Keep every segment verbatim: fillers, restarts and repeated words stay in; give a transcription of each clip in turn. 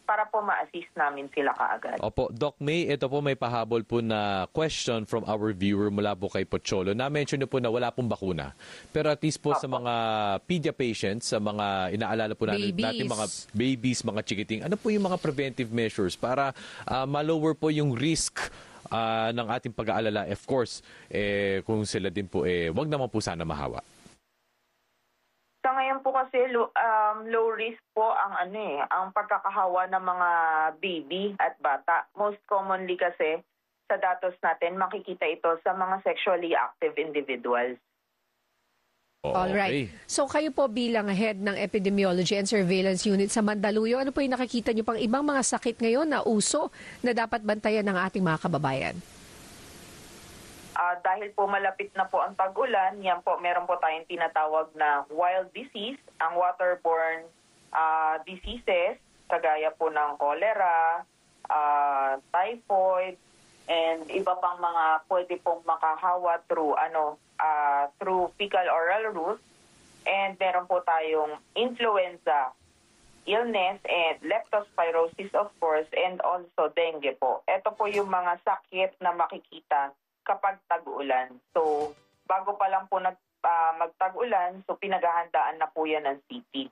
para po ma-assist namin sila kaagad. Opo, Doc May, ito po may pahabol po na question from our viewer mula po kay Pocholo. Na-mention niyo po na wala pong bakuna. Pero at least po Opo. Sa mga pedia patients, sa mga inaalala po natin, natin mga babies, mga chikiting, ano po yung mga preventive measures para uh, ma-lower po yung risk uh, ng ating pag-aalala? Of course, eh, kung sila din po, eh, wag naman po sana mahawa. Sa ngayon po kasi um, low risk po ang ano eh, ang pagkakahawa ng mga baby at bata. Most commonly kasi sa datos natin makikita ito sa mga sexually active individuals. Oh, all right. Okay. So kayo po bilang head ng Epidemiology and Surveillance Unit sa Mandaluyong, ano po yung nakikita niyo pang ibang mga sakit ngayon na uso na dapat bantayan ng ating mga kababayan? Uh, dahil po malapit na po ang tag-ulan, yan po, meron po tayong tinatawag na wild disease, ang waterborne uh, diseases, kagaya po ng cholera, uh, typhoid, and iba pang mga pwede pong makahawa through, ano, uh, through fecal-oral route. And meron po tayong influenza illness and leptospirosis, of course, and also dengue po. Ito po yung mga sakit na makikita kapag tag-ulan. So, bago pa lang po nag, uh, magtag-ulan, so pinaghahandaan na po yan ng C P.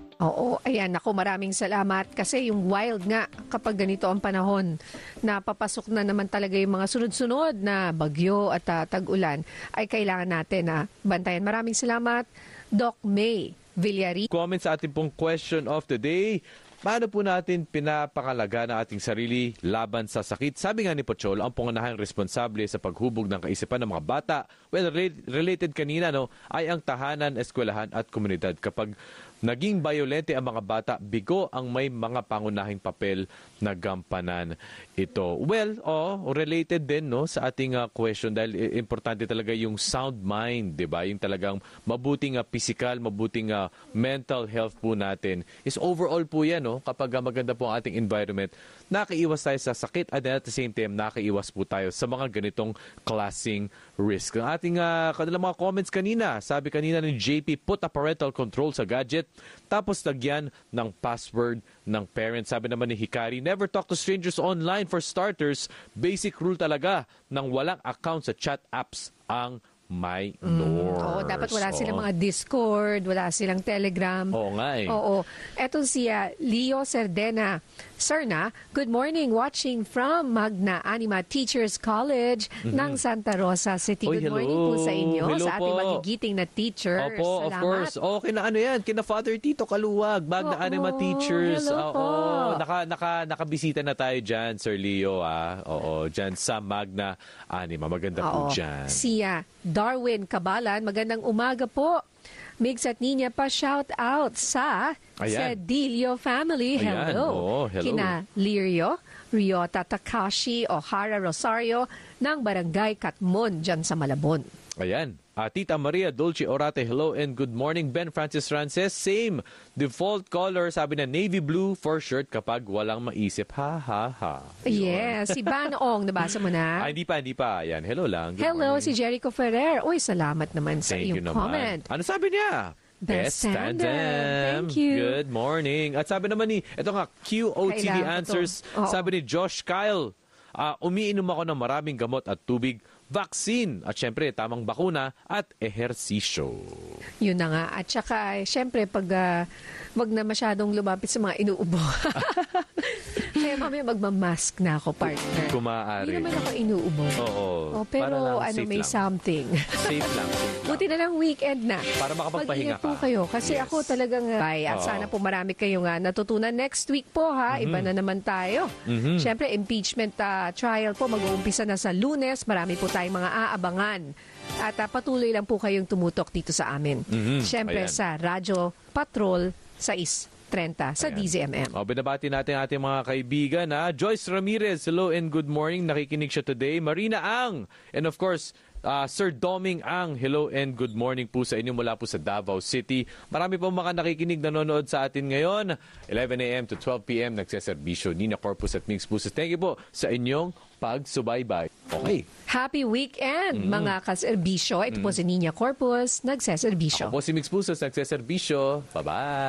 Oo, ayan, ako maraming salamat kasi yung wild nga kapag ganito ang panahon na papasok na naman talaga yung mga sunod-sunod na bagyo at uh, tag-ulan ay kailangan natin na uh, bantayan. Maraming salamat, Doc May Villari. Comment sa ating pong question of the day. Paano po natin pinapakalaga ng ating sarili laban sa sakit? Sabi nga ni Pocholo, ang pangunahing responsable sa paghubog ng kaisipan ng mga bata, well, related kanina, no, ay ang tahanan, eskwelahan at komunidad. Kapag naging violente ang mga bata, bigo ang may mga pangunahing papel na gampanan ito. Well, oh, related din no sa ating uh, question dahil importante talaga yung sound mind, 'di ba? Yung talagang mabuting uh, physical, mabuting uh, mental health po natin. Is overall po 'yan, no? Kapag uh, maganda po ang ating environment, nakaiwas tayo sa sakit at at the same time nakaiwas po tayo sa mga ganitong klaseng risk. Ang ating uh, kanilang mga comments kanina, sabi kanina ni J P, put a parental control sa gadget tapos lagyan ng password ng parents. Sabi naman ni Hikari, never talk to strangers online for starters. Basic rule talaga ng walang account sa chat apps ang may norms. Mm, oo, dapat wala silang mga Discord, wala silang Telegram. Oo nga eh. Oo. Eto siya, Leo Cerdena. Serna, good morning. Watching from Magna Anima Teachers College mm-hmm. ng Santa Rosa City. Oy, good hello. morning po sa inyo, hello sa ating po. magigiting na teachers. Opo, salamat. of course. O, kina ano yan, kina Father Tito Kaluwag, Magna Oo, Anima Teachers. Hello Oo, po. naka, naka, nakabisita na tayo dyan, Sir Leo. Ah. Oo, dyan sa Magna Anima. Maganda Oo. po dyan. Siya, Darwin Kabalan, magandang umaga po. Migs at Nina pa shout out sa Sedilio family. Hello. Ayan. Oh, hello. Kina Lirio, Ryota Takashi, O'Hara Rosario ng Barangay Katmon dyan sa Malabon. Ayan. Uh, Tita Maria Dulce Orate, hello and good morning. Ben Francis Frances, same. Default color, sabi na navy blue for shirt kapag walang maisip. Ha, ha, ha. Yes, si Banong, nabasa mo na? Ay, hindi pa, hindi pa. Ayan, hello lang. Good hello, morning. si Jericho Ferrer. Uy, salamat naman sa Thank iyong you comment. Naman. Ano sabi niya? Best tandem. Thank you. Good morning. At sabi naman ni, ito nga, Q O T D answers. Sabi ni Josh Kyle, uh, umiinom ako ng maraming gamot at tubig, vaccine, at syempre, tamang bakuna at ehersisyo. Yun na nga. At saka, syempre, pag uh, wag na masyadong lumapit sa mga inuubo. Kaya mamaya magmamask na ako, partner. Kung maaari. Hindi naman ako inuubo. Oo. Oh, pero lang, ano, may lang. something. Safe lang. Buti na lang weekend na. Para makapagpahinga ka. po kayo. Kasi yes. ako talagang, bye. At Oo. sana po marami kayong uh, natutunan next week po, ha? Mm-hmm. Iba na naman tayo. Mm-hmm. Syempre, impeachment uh, trial po, mag-uumpisa na sa Lunes. Marami po tayong mga aabangan. At uh, patuloy lang po kayong tumutok dito sa amin. Mm-hmm. Syempre, Ayan. sa Radyo Patrol sa is thirty sa Ayan. D Z M M. O, binabati natin ating mga kaibigan. Ha? Joyce Ramirez, hello and good morning. Nakikinig siya today. Marina Ang, and of course, uh, Sir Doming Ang, hello and good morning po sa inyo mula po sa Davao City. Marami po mga nakikinig, nanonood sa atin ngayon. eleven a m to twelve p m nagseserbisyo. Nina Corpus at Mix Pusos. Thank you po sa inyong pagsubaybay. Okay. Happy weekend, mm. mga kaserbisyo. Ito mm. po si Nina Corpus, nagseserbisyo. Ako po si Mix Pusos, nagseserbisyo. Bye-bye.